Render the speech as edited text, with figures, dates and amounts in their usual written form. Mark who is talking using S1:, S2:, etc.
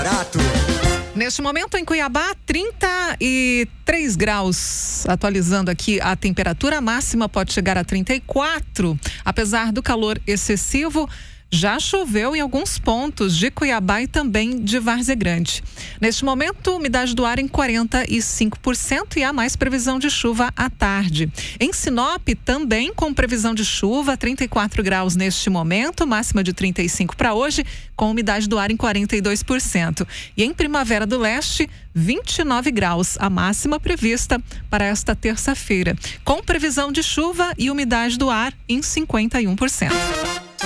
S1: barato.
S2: Neste momento em Cuiabá, 33 graus. Atualizando aqui a temperatura máxima pode chegar a 34. Apesar do calor excessivo, já choveu em alguns pontos de Cuiabá e também de Várzea Grande. Neste momento, umidade do ar em 45% e há mais previsão de chuva à tarde. Em Sinop, também com previsão de chuva, 34 graus neste momento, máxima de 35 para hoje, com umidade do ar em 42%. E em Primavera do Leste, 29 graus, a máxima prevista para esta terça-feira, com previsão de chuva e umidade do ar em 51%.